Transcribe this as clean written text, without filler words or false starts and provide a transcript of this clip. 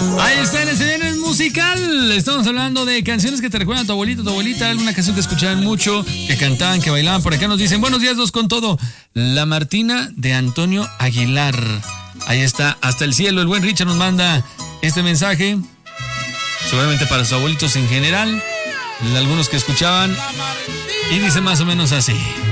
Ahí está en ese viernes musical. Estamos hablando de canciones que te recuerdan a tu abuelito, tu abuelita, alguna canción que escuchaban mucho, que cantaban, que bailaban. Por acá nos dicen, buenos días, dos con todo. La Martina de Antonio Aguilar. Ahí está, hasta el cielo. El buen Richard nos manda este mensaje, seguramente para sus abuelitos en general, algunos que escuchaban, y dice más o menos así.